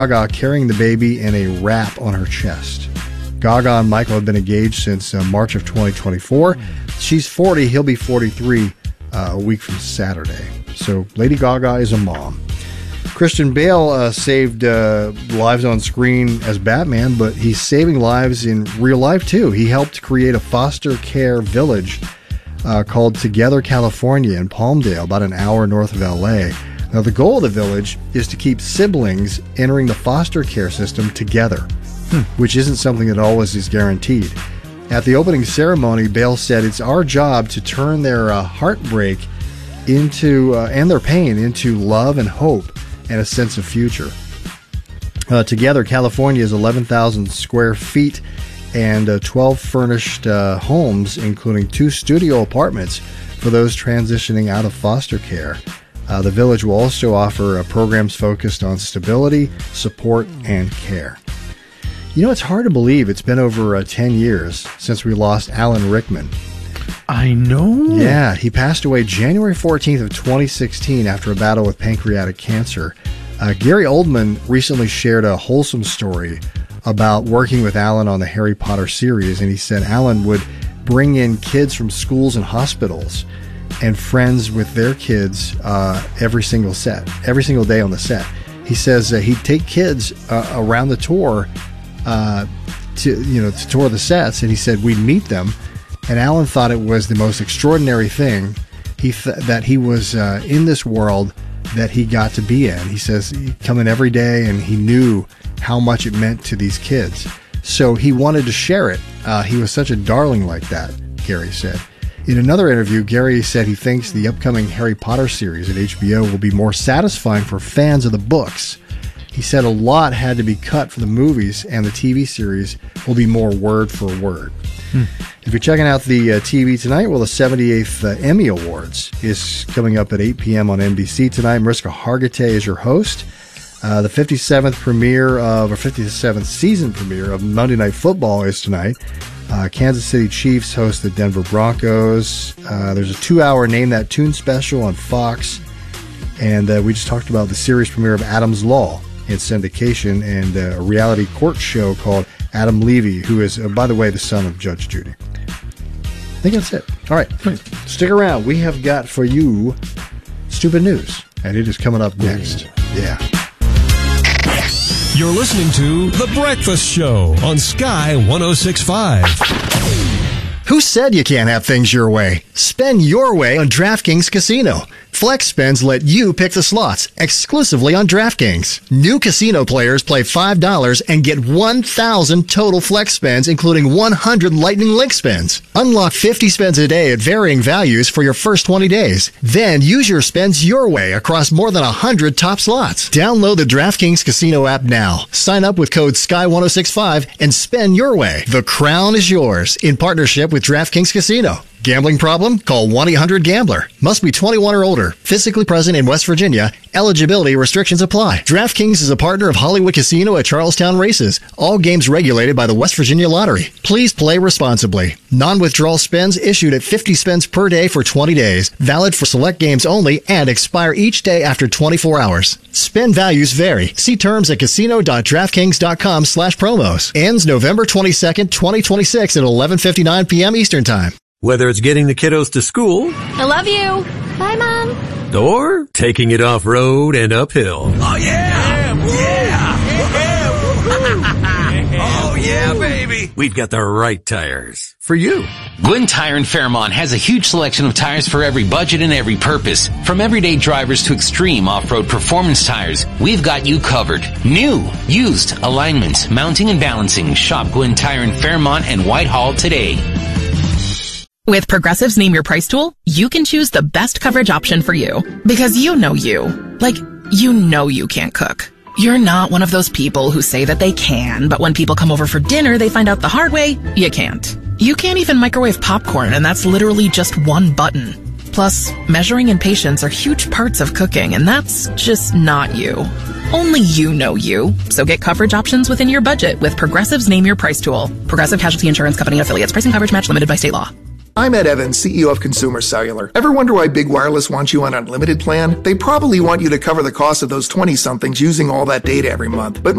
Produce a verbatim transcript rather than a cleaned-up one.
Gaga carrying the baby in a wrap on her chest. Gaga and Michael have been engaged since uh, March of twenty twenty-four. She's forty. He'll be forty-three uh, a week from Saturday. So Lady Gaga is a mom. Christian Bale uh, saved uh, lives on screen as Batman, but he's saving lives in real life, too. He helped create a foster care village uh, called Together California in Palmdale, about an hour north of L A. Now, the goal of the village is to keep siblings entering the foster care system together, hmm. which isn't something that always is guaranteed. At the opening ceremony, Bale said, "It's our job to turn their uh, heartbreak into uh, and their pain into love and hope and a sense of future." Uh, Together, California is eleven thousand square feet and uh, twelve furnished uh, homes, including two studio apartments for those transitioning out of foster care. Uh, the village will also offer uh, programs focused on stability, support, and care. You know, it's hard to believe it's been over uh, ten years since we lost Alan Rickman. I know. Yeah, he passed away January fourteenth of twenty sixteen after a battle with pancreatic cancer. Uh, Gary Oldman recently shared a wholesome story about working with Alan on the Harry Potter series, and he said Alan would bring in kids from schools and hospitals and friends with their kids uh, every single set, every single day on the set. He says uh, he'd take kids uh, around the tour uh, to, you know, to tour the sets, and he said we'd meet them. And Alan thought it was the most extraordinary thing he th- that he was uh, in this world that he got to be in. He says he'd come in every day, and he knew how much it meant to these kids. So he wanted to share it. Uh, he was such a darling like that, Gary said. In another interview, Gary said he thinks the upcoming Harry Potter series at H B O will be more satisfying for fans of the books. He said a lot had to be cut for the movies, and the T V series will be more word for word. Hmm. If you're checking out the uh, T V tonight, well, the seventy-eighth uh, Emmy Awards is coming up at eight p.m. on N B C tonight. Mariska Hargitay is your host. Uh, the fifty-seventh premiere of, or fifty-seventh season premiere of Monday Night Football is tonight. Uh, Kansas City Chiefs host the Denver Broncos. Uh, there's a two-hour Name That Tune special on Fox. And uh, we just talked about the series premiere of Adam's Law in syndication, and uh, a reality court show called Adam Levy, who is, uh, by the way, the son of Judge Judy. I think that's it. All right. Stick around. We have got for you Stupid News, and it is coming up next. Yeah. You're listening to The Breakfast Show on Sky one oh six point five. Who said you can't have things your way? Spend your way on DraftKings Casino. Flex spends let you pick the slots exclusively on DraftKings. New casino players play five dollars and get one thousand total flex spends, including one hundred Lightning Link spends. Unlock fifty spends a day at varying values for your first twenty days. Then use your spends your way across more than one hundred top slots. Download the DraftKings Casino app now. Sign up with code Sky one oh six point five and spend your way. The crown is yours in partnership with DraftKings Casino. Gambling problem? Call one eight hundred gambler. Must be twenty-one or older. Physically present in West Virginia. Eligibility restrictions apply. DraftKings is a partner of Hollywood Casino at Charlestown Races. All games regulated by the West Virginia Lottery. Please play responsibly. Non-withdrawal spends issued at fifty spends per day for twenty days. Valid for select games only and expire each day after twenty-four hours. Spend values vary. See terms at casino.draftkings.com slash promos. Ends November twenty-second, twenty twenty-six at eleven fifty-nine p.m. Eastern Time. Whether it's getting the kiddos to school, I love you. Bye, Mom. Or taking it off-road and uphill. Oh, yeah! Yeah! Yeah! Oh, yeah, baby! We've got the right tires for you. Gwinn Tire in Fairmont has a huge selection of tires for every budget and every purpose. From everyday drivers to extreme off-road performance tires, we've got you covered. New, used, alignments, mounting and balancing. Shop Gwinn Tire in Fairmont and Whitehall today. With Progressive's Name Your Price tool, you can choose the best coverage option for you. Because you know you. Like, you know you can't cook. You're not one of those people who say that they can, but when people come over for dinner, they find out the hard way, you can't. You can't even microwave popcorn, and that's literally just one button. Plus, measuring and patience are huge parts of cooking, and that's just not you. Only you know you. So get coverage options within your budget with Progressive's Name Your Price tool. Progressive Casualty Insurance Company and affiliates. Price and coverage match limited by state law. I'm Ed Evans, C E O of Consumer Cellular. Ever wonder why Big Wireless wants you on an unlimited plan? They probably want you to cover the cost of those twenty-somethings using all that data every month. But